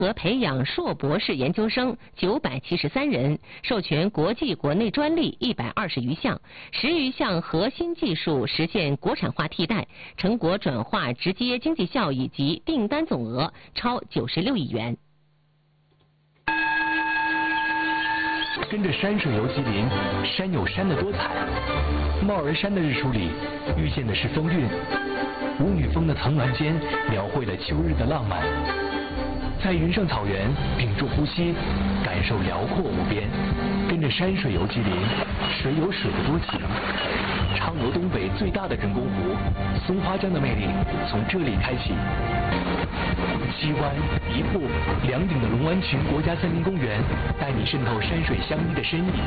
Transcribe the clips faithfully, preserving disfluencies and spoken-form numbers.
额培养硕博士研究生九百七十三人，授权国际国内专利一百二十余项，十余项核心技术实现国产化替代，成果转化直接经济效益及订单总额超九十六亿元。 跟着山水游吉林，山有山的多彩。帽儿山的日出里，遇见的是风韵，舞女峰的层峦间描绘了秋日的浪漫。在云上草原，屏住呼吸，感受辽阔无边。跟着山水游吉林，水有水的多情。昌罗东北最大的人工湖，松花江的魅力从这里开启。西湾、一瀑、两顶的龙湾群国家森林公园，带你渗透山水相依的深意。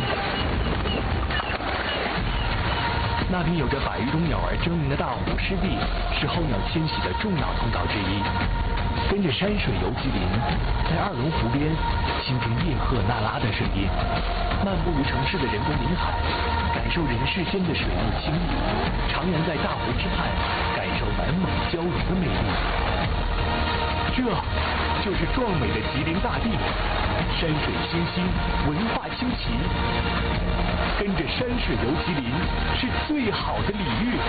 那片有着百余种鸟儿争鸣的大湖湿地，是候鸟迁徙的重要通道之一。跟着山水游吉林，在二龙湖边倾听叶赫那拉的声音，漫步于城市的人工林海，感受人世间的水陆清丽，徜徉在大湖之畔，感受南蒙交融的魅力。这就是壮美的吉林大地，山水清新，文化清奇。跟着山水游吉林是最好的礼遇。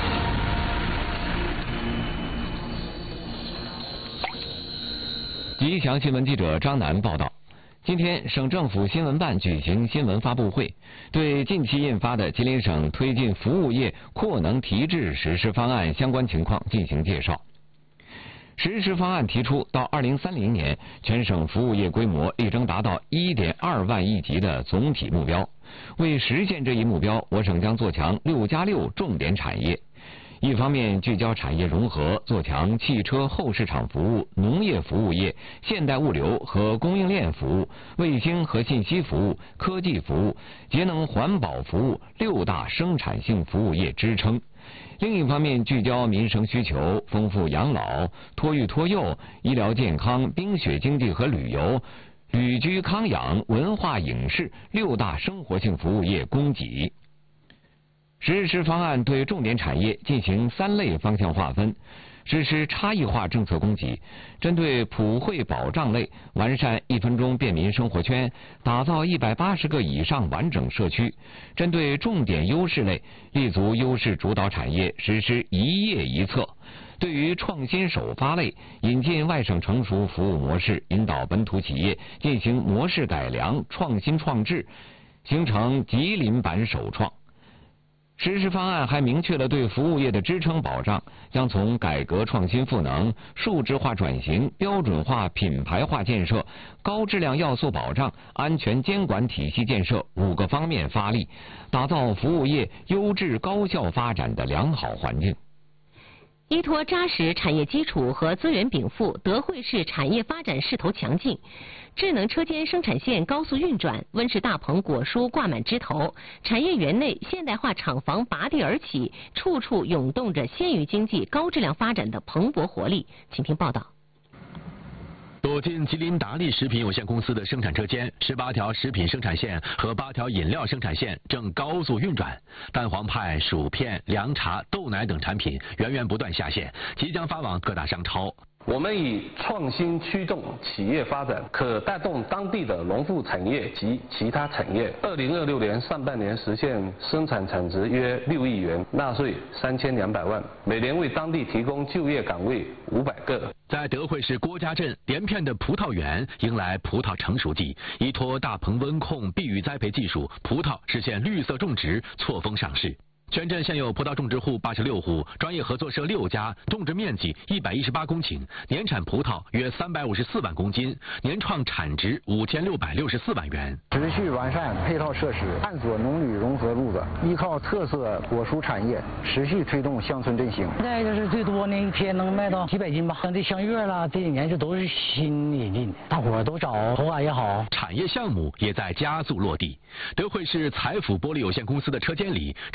吉祥新闻记者张楠报道，今天省政府新闻办举行新闻发布会，对近期印发的吉林省推进服务业扩能提质实施方案相关情况进行介绍。实施方案提出，到二零三零年，全省服务业规模力争达到一点二万亿级的总体目标。为实现这一目标，我省将做强六加六重点产业。一方面聚焦产业融合，做强汽车后市场服务、农业服务业、现代物流和供应链服务、卫星和信息服务、科技服务、节能环保服务六大生产性服务业支撑。另一方面聚焦民生需求，丰富养老、托育托幼、医疗健康、冰雪经济和旅游、旅居康养、文化影视六大生活性服务业供给。实施方案对重点产业进行三类方向划分，实施差异化政策供给，针对普惠保障类，完善一分钟便民生活圈，打造一百八十个以上完整社区；针对重点优势类，立足优势主导产业，实施一业一策。对于创新首发类，引进外省成熟服务模式，引导本土企业进行模式改良、创新创制，形成吉林版首创。实施方案还明确了对服务业的支撑保障，将从改革创新赋能、数字化转型、标准化品牌化建设、高质量要素保障、安全监管体系建设五个方面发力，打造服务业优质高效发展的良好环境。 依托扎实产业基础和资源禀赋，德惠市产业发展势头强劲。智能车间生产线高速运转，温室大棚果蔬挂满枝头，产业园内现代化厂房拔地而起，处处涌动着县域经济高质量发展的蓬勃活力。请听报道。 走进吉林达利食品有限公司的生产车间，十八条食品生产线和八条饮料生产线正高速运转，蛋黄派、薯片、凉茶、豆奶等产品源源不断下线，即将发往各大商超。 我们以创新驱动企业发展，可带动当地的农副产业及其他产业。二零二六年上半年实现生产产值约六亿元，纳税三千两百万，每年为当地提供就业岗位五百个。 在德惠市郭家镇，连片的葡萄园迎来葡萄成熟季，依托大棚温控、避雨栽培技术，葡萄实现绿色种植，错峰上市。全镇现有葡萄种植户八十六户，专业合作社六家，种植面积一百一十八公顷，年产葡萄约三百五十四万公斤，年创产值五千六百六十四万元。 持续完善配套设施，探索农旅融合路子，依靠特色果蔬产业，持续推动乡村振兴。 现在就是最多呢，一天能卖到几百斤吧。像这香叶啦，这几年这都是新引进的，大伙儿都找口感也好。 产业项目也在加速落地。德惠市财富玻璃有限公司的车间里，智能化生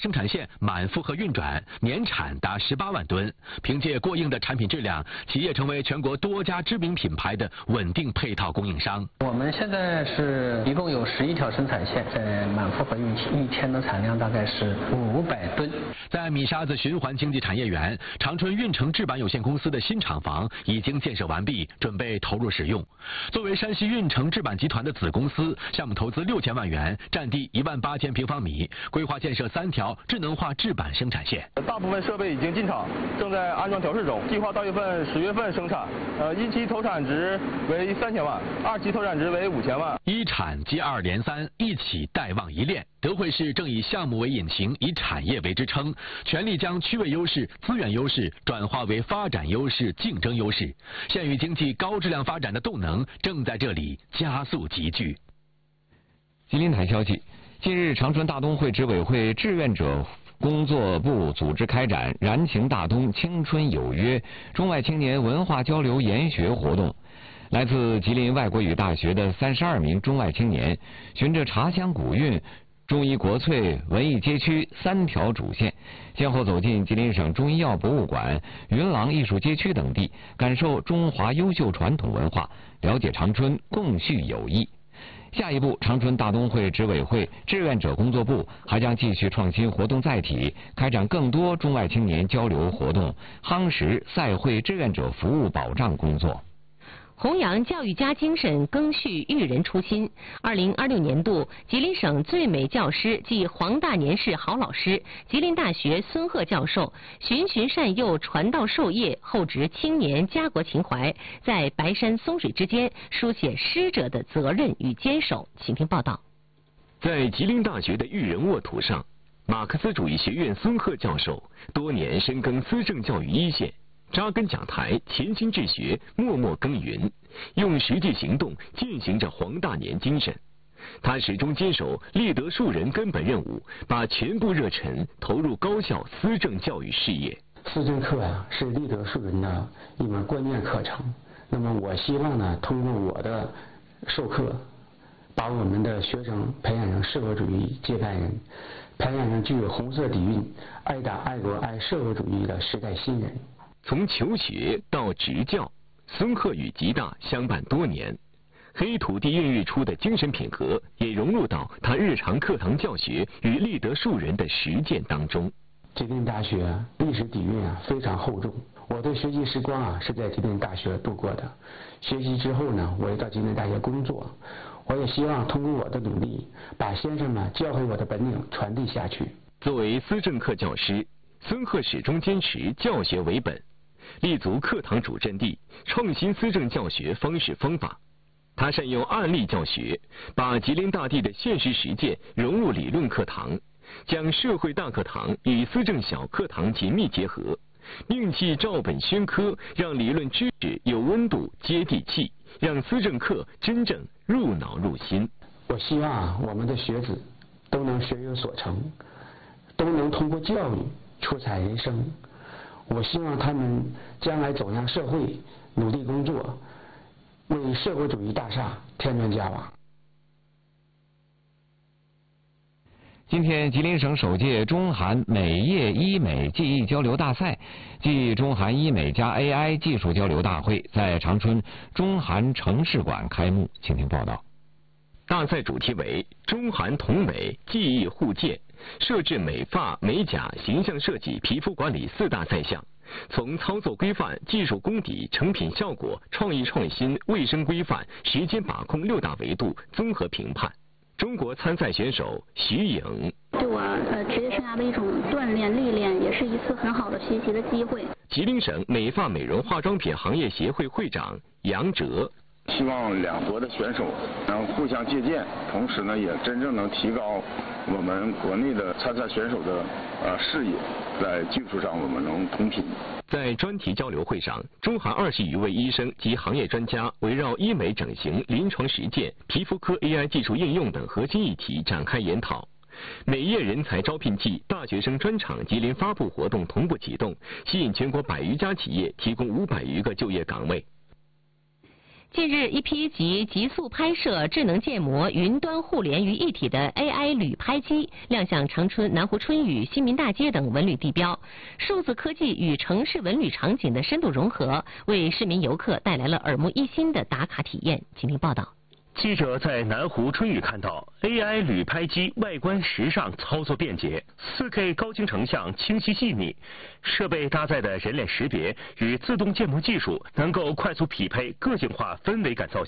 生产线满负荷运转，年产达十八万吨。凭借过硬的产品质量，企业成为全国多家知名品牌的稳定配套供应商。 我们现在是一共有十一条生产线，在满负荷运行，一天的产量大概是五百吨。 在米沙子循环经济产业园，长春运成制板有限公司的新厂房已经建设完毕，准备投入使用。作为山西运成制板集团的子公司，项目投资六千万元，占地一万八千平方米，规划建设三条智能化制板生产线。 大部分设备已经进场，正在安装调试中，计划到月份十月份生产。呃，一期投产值为三千万，二期投产值为五千万。 一产接二连三，一起带旺一链。德惠市正以项目为引擎，以产业为支撑，全力将区位优势、资源优势转化为发展优势、竞争优势。县域经济高质量发展的动能正在这里加速集聚。 吉林台消息，近日长春大东会执委会志愿者工作部组织开展“燃情大东，青春有约”中外青年文化交流研学活动。来自吉林外国语大学的三十二名中外青年，循着茶香古韵、中医国粹、文艺街区三条主线，先后走进吉林省中医药博物馆、云廊艺术街区等地，感受中华优秀传统文化，了解长春，共叙友谊。下一步，长春大东会执委会志愿者工作部还将继续创新活动载体，开展更多中外青年交流活动，夯实赛会志愿者服务保障工作。 弘扬教育家精神，赓续育人初心。二零二六年度吉林省最美教师暨黄大年市好老师，吉林大学孙鹤教授循循善诱，传道授业，厚植青年家国情怀，在白山松水之间书写师者的责任与坚守。请听报道。 在吉林大学的育人沃土上，马克思主义学院孙鹤教授多年深耕思政教育一线，扎根讲台，潜心治学，默默耕耘，用实际行动践行着黄大年精神。他始终坚守立德树人根本任务，把全部热忱投入高校思政教育事业。 思政课呀、啊，是立德树人的一门关键课程。那么，我希望呢，通过我的授课，把我们的学生培养成社会主义接班人，培养成具有红色底蕴、爱党爱国爱社会主义的时代新人。 从求学到执教，孙鹤与吉大相伴多年，黑土地孕育出的精神品格也融入到他日常课堂教学与立德树人的实践当中。 吉林大学历史底蕴啊非常厚重，我的学习时光啊是在吉林大学度过的。学习之后呢，我也到吉林大学工作，我也希望通过我的努力，把先生们教会我的本领传递下去。 作为思政课教师，孙鹤始终坚持教学为本，立足课堂主阵地，创新思政教学方式方法。他善用案例教学，把吉林大地的现实实践融入理论课堂，将社会大课堂与思政小课堂紧密结合，摒弃照本宣科，让理论知识有温度、接地气，让思政课真正入脑入心。 我希望我们的学子都能学有所成，都能通过教育出彩人生。我希望他们将来走向社会，努力工作，为社会主义大厦添砖加瓦。 今天，吉林省首届中韩美业医美技艺交流大赛暨中韩医美加 A I 技术交流大会在长春中韩城市馆开幕。请听报道。 大赛主题为中韩同美技艺互鉴，设置美发、美甲、形象设计、皮肤管理四大赛项，从操作规范、技术功底、成品效果、创意创新、卫生规范、时间把控六大维度综合评判。中国参赛选手徐颖， 对我呃职业生涯的一种锻炼历练，也是一次很好的学习的机会。 吉林省美发美容化妆品行业协会会长杨哲， 希望两国的选手能互相借鉴，同时呢，也真正能提高我们国内的参赛选手的呃视野，在技术上我们能同频。 在专题交流会上，中韩二十余位医生及行业专家围绕医美整形、临床实践、皮肤科 A I 技术应用等核心议题展开研讨。美业人才招聘季大学生专场吉林发布活动同步启动，吸引全国百余家企业，提供五百余个就业岗位。 近日，一批集极速拍摄、智能建模、云端互联于一体的 A I 旅拍机亮相长春南湖春雨、新民大街等文旅地标，数字科技与城市文旅场景的深度融合，为市民游客带来了耳目一新的打卡体验。请听报道。 记者在南湖春雨看到 A I 旅拍机外观时尚，操作便捷 ，四K 高清成像清晰细腻，设备搭载的人脸识别与自动建模技术能够快速匹配个性化氛围感造型。